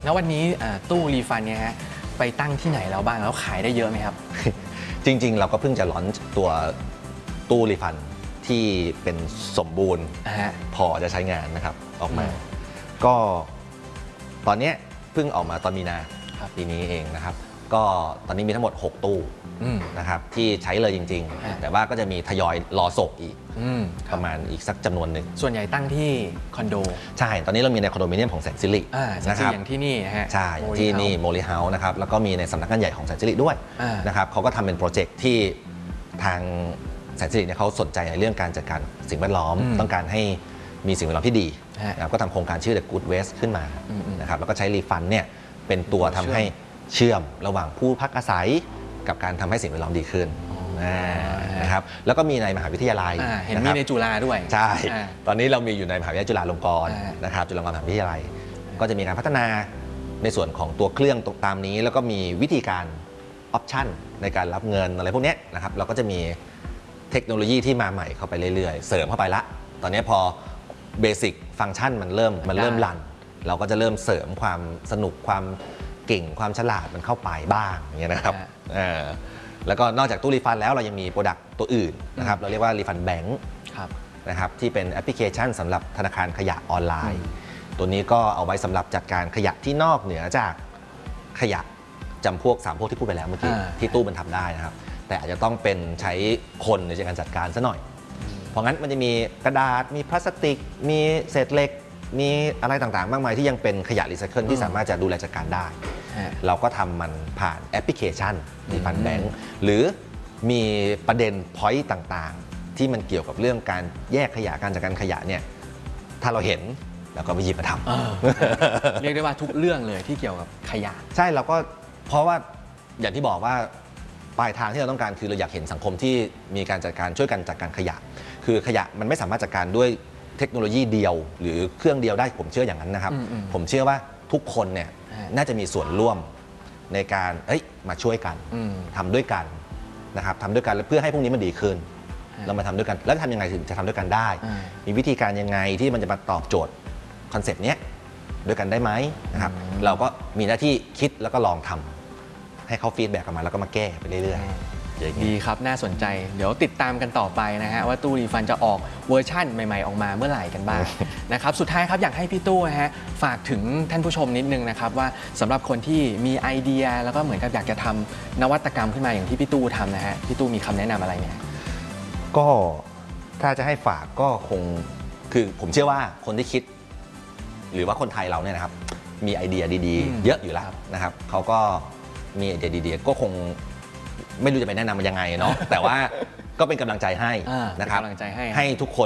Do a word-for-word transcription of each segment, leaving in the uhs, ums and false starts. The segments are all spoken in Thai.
ณวันนี้ตู้รีฟันเนี่ยฮะไปตั้งที่ไหนแล้วบ้างแล้วขายได้เยอะไหมครับจริงๆเราก็เพิ่งจะลอนตัวตู้รีฟันที่เป็นสมบูรณ์พอจะใช้งานนะครับออกมาก็ตอนนี้เพิ่งออกมาตอนมีนาปีนี้เองนะครับก็ตอนนี้มีทั้งหมดหกตู้นะครับที่ใช้เลยจริงๆแต่ว่าก็จะมีทยอยรอส่งอีกประมาณอีกสักจำนวนหนึ่งส่วนใหญ่ตั้งที่คอนโดใช่ตอนนี้เรามีในคอนโดมิเนียมของแสนสิรินะครับอย่างที่นี่ฮะใช่ที่นี่โมลิเฮาส์นะครับแล้วก็มีในสำนักงานใหญ่ของแสนสิริด้วยนะครับเขาก็ทำเป็นโปรเจกต์ที่ทางแสนสิริเนี่ยเขาสนใจในเรื่องการจัดการสิ่งแวดล้อมต้องการให้มีสิ่งแวดล้อมที่ดีนะครับก็ทำโครงการชื่อ The Good Waste ขึ้นมานะครับแล้วก็ใช้รีฟันเนี่ยเป็นตัวทำให้เชื่อมระหว่างผู้พักอาศัยกับการทำให้สิ่งแวดล้อมดีขึ้นนะครับแล้วก็มีในมหาวิทยาลัยเห็นมีในจุฬาด้วยใช่ตอนนี้เรามีอยู่ในมหาวิทยาลัยจุฬาลงกรณ์นะครับจุฬาลงกรณ์มหาวิทยาลัยก็จะมีการพัฒนาในส่วนของตัวเครื่องตามนี้แล้วก็มีวิธีการออปชั่นในการรับเงินอะไรพวกนี้นะครับเราก็จะมีเทคโนโลยีที่มาใหม่เข้าไปเรื่อยๆเสริมเข้าไปละตอนนี้พอเบสิกฟังก์ชันมันเริ่มมันเริ่มรันเราก็จะเริ่มเสริมความสนุกความเก่งความฉลาดมันเข้าไปบ้างอย่างเงี้ยนะครับแล้วก็นอกจากตู้รีฟันแล้วเรายังมีโปรดักต์ตัวอื่นนะครับเราเรียกว่ารีฟันแบงค์นะครับที่เป็นแอปพลิเคชันสำหรับธนาคารขยะออนไลน์ตัวนี้ก็เอาไว้สำหรับจัดการขยะที่นอกเหนือจากขยะจำพวกสามพวกที่พูดไปแล้วเมื่อกี้ที่ตู้มันทำได้นะครับแต่อาจจะต้องเป็นใช้คนในการจัดการซะหน่อยเพราะงั้นมันจะมีกระดาษมีพลาสติกมีเศษเหล็กมีอะไรต่างๆมากมายที่ยังเป็นขยะรีไซเคิลที่สามารถจะดูแลจัดการได้เราก็ทำมันผ่านแอปพลิเคชันรีฟันแบงค์หรือมีประเด็นพอยต์ต่างๆที่มันเกี่ยวกับเรื่องการแยกขยะการจัดการขยะเนี่ยถ้าเราเห็นเราก็ไปหยิบมาทำเรียกได้ว่าทุกเรื่องเลยที่เกี่ยวกับขยะใช่เราก็เพราะว่าอย่างที่บอกว่าปลายทางที่เราต้องการคือเราอยากเห็นสังคมที่มีการจัดการช่วยกันจัดการขยะคือขยะมันไม่สามารถจัดการด้วยเทคโนโลยีเดียวหรือเครื่องเดียวได้ผมเชื่ออย่างนั้นนะครับผมเชื่อว่าทุกคนเนี่ยน่าจะมีส่วนร่วมในการเอ้ยมาช่วยกันทำด้วยกันนะครับทำด้วยกันเพื่อให้พวกนี้มันดีขึ้นเรามาทำด้วยกันแล้วทำยังไงถึงจะทำด้วยกันได้มีวิธีการยังไงที่มันจะมาตอบโจทย์คอนเซปต์นี้ด้วยกันได้ไหมนะครับเราก็มีหน้าที่คิดแล้วก็ลองทำให้เขาฟีดแบ็กกลับมาแล้วก็มาแก้ไปเรื่อยๆดีครับน่าสนใจเดี๋ยวติดตามกันต่อไปนะฮะว่าตู้รีฟันจะออกเวอร์ชั่นใหม่ๆออกมาเมื่อไหร่กันบ้างนะครับสุดท้ายครับอยากให้พี่ตู้ฮะฝากถึงท่านผู้ชมนิดนึงนะครับว่าสำหรับคนที่มีไอเดียแล้วก็เหมือนกับอยากจะทำนวัตกรรมขึ้นมาอย่างที่พี่ตู้ทำนะฮะพี่ตู้มีคำแนะนำอะไรเนี่ยก็ถ้าจะให้ฝากก็คงคือผมเชื่อว่าคนที่คิดหรือว่าคนไทยเราเนี่ยนะครับมีไอเดียดีๆเยอะอยู่แล้วนะครับเขาก็มีไอเดียดีๆก็คงไม่รู้จะไปแนะนำมันยังไงเนาะแต่ว่าก็เป็นกำลังใจให้นะครับให้ทุกคน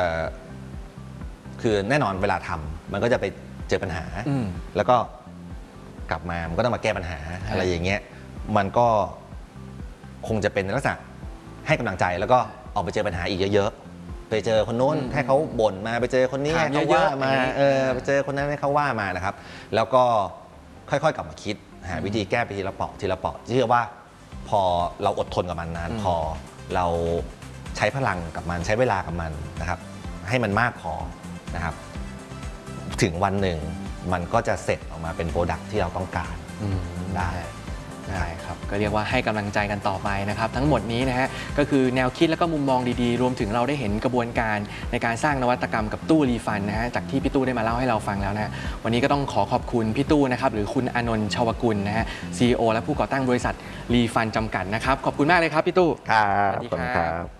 คือแน่นอนเวลาทำมันก็จะไปเจอปัญหาแล้วก็กลับมามันก็ต้องมาแก้ปัญหาอะไรอย่างเงี้ยมันก็คงจะเป็นลักษณะให้กำลังใจแล้วก็ออกไปเจอปัญหาอีกเยอะๆไปเจอคนโน้นให้เขาบ่นมาไปเจอคนนี้ให้เขาว่ามาเออไปเจอคนนั้นให้เขาว่ามานะครับแล้วก็ค่อยๆกลับมาคิดหาวิธีแก้ไปทีละเปาะทีละเปาะเชื่อว่าพอเราอดทนกับมันนานพอเราใช้พลังกับมันใช้เวลากับมันนะครับให้มันมากพอนะครับถึงวันหนึ่งมันก็จะเสร็จออกมาเป็นโปรดักที่เราต้องการได้ได้ครับก็เรียกว่าให้กำลังใจกันต่อไปนะครับทั้งหมดนี้นะฮะก็คือแนวคิดและก็มุมมองดีๆรวมถึงเราได้เห็นกระบวนการในการสร้างนวัตกรรมกับตู้รีฟันนะฮะจากที่พี่ตู้ได้มาเล่าให้เราฟังแล้วนะวันนี้ก็ต้องขอขอบคุณพี่ตู้นะครับหรือคุณอานนท์ชวกุลนะฮะ ซี อี โอ และผู้ก่อตั้งบริษัทรีฟันจำกัดนะครับขอบคุณมากเลยครับพี่ตู้ครับขอบคุณครับ